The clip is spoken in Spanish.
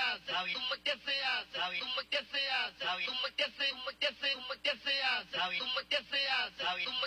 hace, cómo es que se hace, cómo es que se hace, cómo es que se hace, cómo es que se hace, cómo es que se hace, cómo es que se hace, cómo